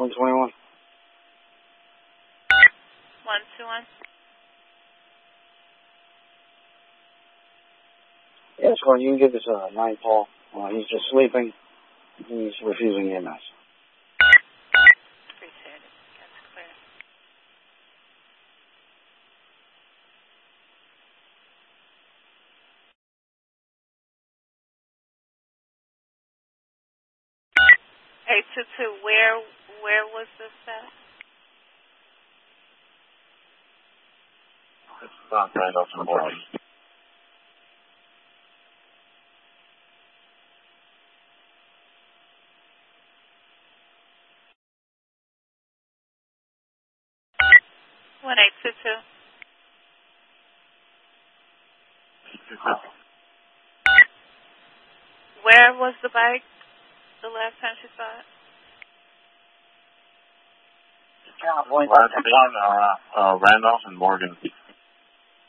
121. 121. Yes, well, you can give us a 9 Paul. He's just sleeping. He's refusing EMS. Appreciate it. That's clear. Hey, Tutu, where was this at? It's not Randolph and Morgan. One 822. Where was the bike the last time she saw it? Last one, Randolph and Morgan.